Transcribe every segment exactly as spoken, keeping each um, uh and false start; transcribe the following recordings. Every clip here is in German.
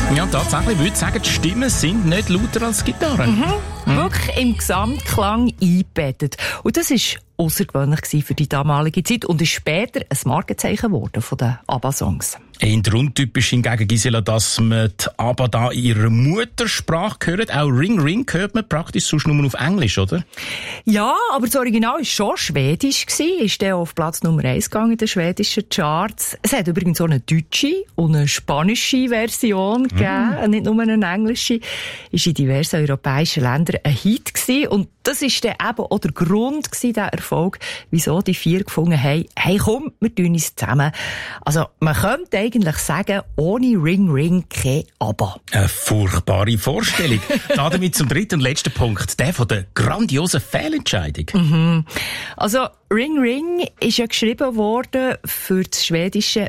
Ja, tatsächlich würde ich sagen, die Stimmen sind nicht lauter als die Gitarren. Mhm. Mhm. Wirklich im Gesamtklang eingebettet. Und das war außergewöhnlich für die damalige Zeit und ist später ein Markenzeichen geworden von den ABBA-Songs. Eher untypisch hingegen, Gisela, dass man die ABBA da in ihrer Muttersprache hört. Auch Ring Ring hört man praktisch sonst nur auf Englisch, oder? Ja, aber das Original war schon schwedisch, ist dann auf Platz Nummer eins gegangen in den schwedischen Charts. Es hat übrigens auch eine deutsche und eine spanische Version mhm. gegeben, nicht nur eine englische. Ist in diversen europäischen Ländern ein Hit gewesen. Und das war dann eben auch der Grund gewesen, der Erfolg, wieso die vier gefunden haben, hey komm, wir tun uns zusammen. Also man könnte eigentlich sagen, ohne Ring Ring kein ABBA. Eine furchtbare Vorstellung. Damit zum dritten und letzten Punkt, der von der grandiosen Fehlentscheidung. Mhm. Also Ring Ring ist ja geschrieben worden für das schwedische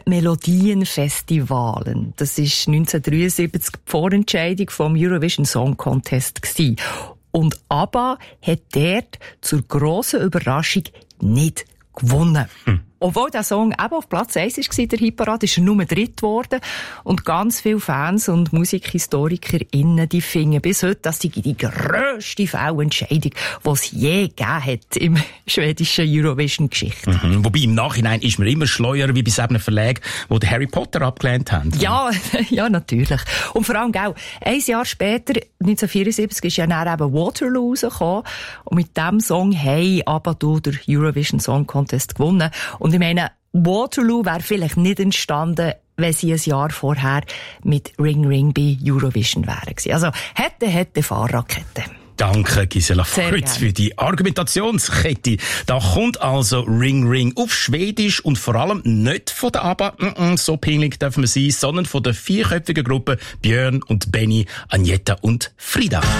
Melodienfestivalen. Das war neunzehnhundertdreiundsiebzig die Vorentscheidung vom Eurovision Song Contest gewesen. Und ABBA hat dort zur grossen Überraschung nicht gewonnen. Hm. Obwohl der Song eben auf Platz eins war, der Hitparade, ist er nur dritt geworden. Und ganz viele Fans und MusikhistorikerInnen, die finden bis heute, dass die die grösste Fehlentscheidung, die es je gegeben hat im schwedischen Eurovision-Geschichte. Mhm. Wobei im Nachhinein ist man immer schleuer wie bei einem Verlag, wo die Harry Potter abgelehnt haben. Ja, ja, natürlich. Und vor allem, gell, ein Jahr später, neunzehnhundertvierundsiebzig, ist ja dann eben Waterloo rausgekommen. Und mit diesem Song haben ABBA den Eurovision Song Contest gewonnen. Und ich meine, Waterloo wäre vielleicht nicht entstanden, wenn sie ein Jahr vorher mit Ring Ring bei Eurovision wären. Also hätte, hätte Fahrradkette. Danke, Gisela Fritz, für die Argumentationskette. Da kommt also Ring Ring auf Schwedisch und vor allem nicht von der ABBA, mm-mm, so pingelig dürfen wir sein, sondern von der vierköpfigen Gruppe Björn und Benny, Agneta und Frida.